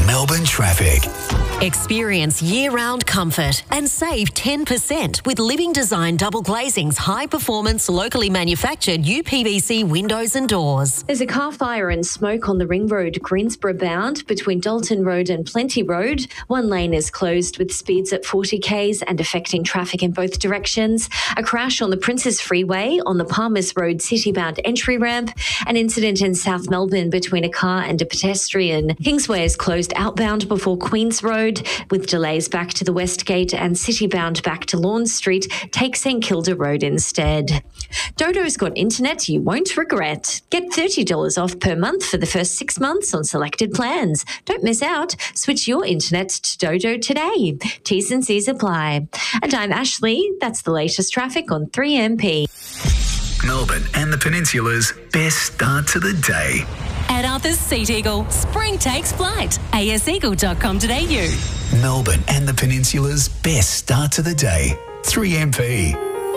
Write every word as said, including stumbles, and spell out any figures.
Melbourne traffic. Experience year-round comfort and save ten percent with Living Design Double Glazing's high-performance, locally manufactured U P V C windows and doors. There's a car fire and smoke on the Ring Road, Greensboro bound, between Dalton Road and Plenty Road. One lane is closed with speeds at forty kays and affecting traffic in both directions. A crash on the Princes Freeway on the Palmers Road city-bound entry ramp. An incident in South Melbourne between a car and a pedestrian. Kingsway is closed outbound before Queens Road, with delays back to the West Gate, and city-bound back to Lawn Street. Take St Kilda Road instead. Dodo's got internet you won't regret. Get thirty dollars off per month for the first six months on selected plans. Don't miss out. Switch your internet to Dodo today. T's and C's apply. And I'm Ashley. That's the latest traffic on three M P. Melbourne and the Peninsula's best start to the day. At Arthur's Seat Eagle, spring takes flight. a s eagle dot com dot a u. Melbourne and the Peninsula's best start to the day. three M P.